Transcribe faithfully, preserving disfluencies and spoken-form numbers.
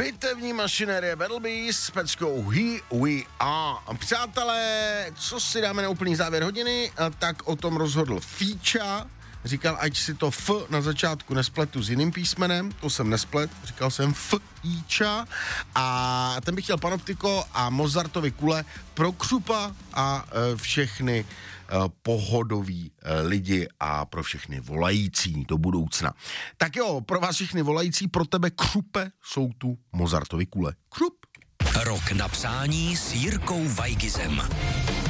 Bitevní mašinérie Battle Beast s peckou Here We Are. Přátelé, co si dáme na úplný závěr hodiny, tak o tom rozhodl Fíča. Říkal, ať si to F na začátku nespletu s jiným písmenem, to jsem nesplet, říkal jsem Fíča. A ten bych chtěl Panoptiko a Mozartovi kule pro Křupa a e, všechny e, pohodoví e, lidi a pro všechny volající do budoucna. Tak jo, pro vás všechny volající, pro tebe Křupe jsou tu Mozartovi kule. Křup. Rok na přání s Jirkou Weigizem.